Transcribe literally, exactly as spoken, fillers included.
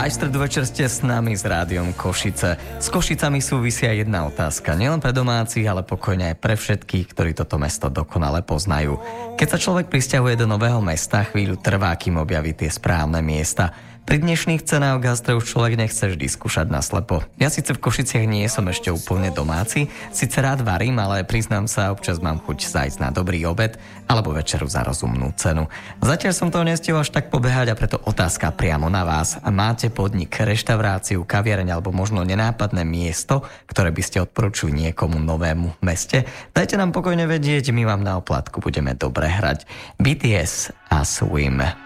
Aj stredu večer ste s nami s Rádiom Košice. S Košicami súvisia jedna otázka. Nielen pre domácich, ale pokojne aj pre všetkých, ktorí toto mesto dokonale poznajú. Keď sa človek prisťahuje do nového mesta, chvíľu trvá, kým objaví tie správne miesta. Pri dnešných cenách gastre už človek nechce vždy skúšať naslepo. Ja síce v Košiciach nie som ešte úplne domáci, síce rád varím, ale priznám sa, občas mám chuť zájsť na dobrý obed alebo večeru za rozumnú cenu. Zatiaľ som toho nestihol až tak pobehať a preto otázka priamo na vás. Máte podnik, reštauráciu, kaviareň alebo možno nenápadné miesto, ktoré by ste odporúčili niekomu novému meste? Dajte nám pokojne vedieť, my vám na oplatku budeme dobre hrať. bé té es a Swim.